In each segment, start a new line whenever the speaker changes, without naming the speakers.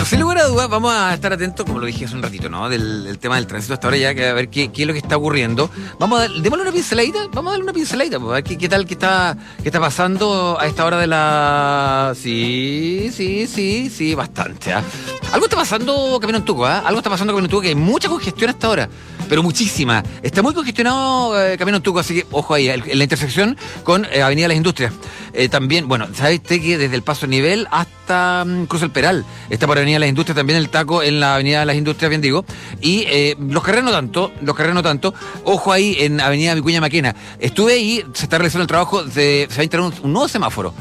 Bueno, sin lugar a dudas, vamos a estar atentos, como lo dije hace un ratito, ¿no? Del tema del tránsito hasta ahora ya, que a ver qué es lo que está ocurriendo. Démosle una pinceladita, vamos a darle una pinceladita, pues, a ver qué tal, qué está pasando a esta hora de la... Sí, bastante, ¿ah? Algo está pasando Camino Antuco, ¿ah? Algo está pasando Camino Antuco, que hay mucha congestión hasta ahora, pero muchísima. Está muy congestionado Camino Antuco, así que ojo ahí, en la intersección con Avenida Las Industrias. También, bueno, ¿sabes que desde el Paso Nivel hasta Cruz El Peral está por Avenida Las Industrias también el taco en la Avenida Las Industrias, bien digo? Y los carreros no tanto. Ojo ahí en Avenida Vicuña Maquena. Estuve ahí, se está realizando el trabajo, se va a instalar un nuevo semáforo.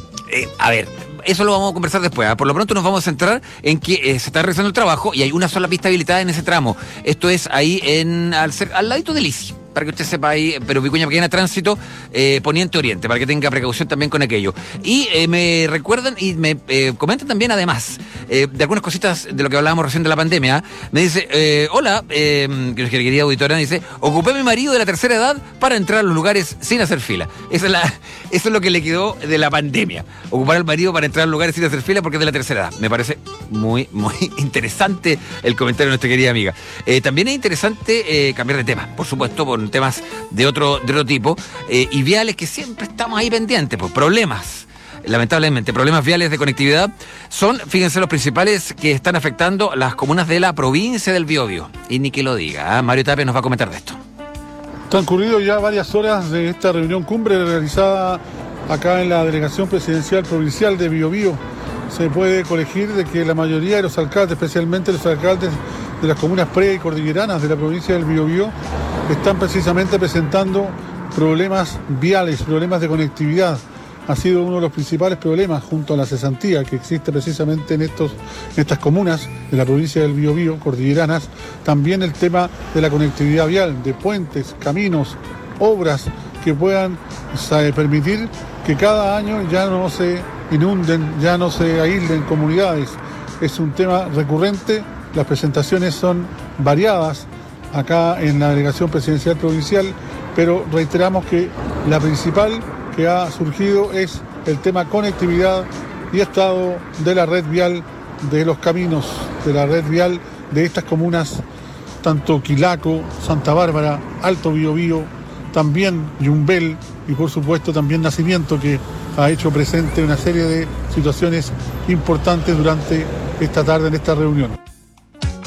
A ver, eso lo vamos a conversar después. Por lo pronto nos vamos a centrar en que se está realizando el trabajo y hay una sola pista habilitada en ese tramo. Esto es ahí al ladito del ICI, para que usted sepa ahí, pero Vicuña Maquena, tránsito poniente-oriente, para que tenga precaución también con aquello. Y me recuerdan y me comentan también, además, de algunas cositas de lo que hablábamos recién de la pandemia. Me dice, hola, querida auditora, dice, ocupé a mi marido de la tercera edad para entrar a los lugares sin hacer fila. Eso es lo que le quedó de la pandemia. Ocupar al marido para entrar a los lugares sin hacer fila porque es de la tercera edad. Me parece muy, muy interesante el comentario de nuestra querida amiga. También es interesante cambiar de tema, por supuesto, por temas de otro tipo, y viales que siempre estamos ahí pendientes, pues problemas, lamentablemente, problemas viales de conectividad son, fíjense, los principales que están afectando las comunas de la provincia del Biobío. Y ni que lo diga, ¿eh? Mario Tapia nos va a comentar de esto.
Transcurrido ya varias horas de esta reunión cumbre realizada acá en la Delegación Presidencial Provincial de Biobío. Se puede colegir de que la mayoría de los alcaldes, especialmente los alcaldes de las comunas pre- y cordilleranas de la provincia del Biobío, están precisamente presentando problemas viales, problemas de conectividad. Ha sido uno de los principales problemas junto a la cesantía que existe precisamente en estas comunas de la provincia del Biobío, cordilleranas. También el tema de la conectividad vial, de puentes, caminos, obras que puedan permitir que cada año ya no se inunden, ya no se aíslen comunidades. Es un tema recurrente, las presentaciones son variadas acá en la Delegación Presidencial Provincial, pero reiteramos que la principal que ha surgido es el tema conectividad y estado de la red vial de los caminos, de la red vial de estas comunas, tanto Quilaco, Santa Bárbara, Alto Biobío, también Yumbel y por supuesto también Nacimiento, que ha hecho presente una serie de situaciones importantes durante esta tarde en esta reunión.